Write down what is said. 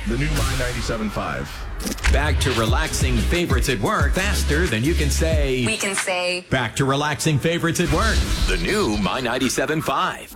The new My 97.5. Back to relaxing favorites at work faster than you can say. We can say. Back to relaxing favorites at work. The new My 97.5.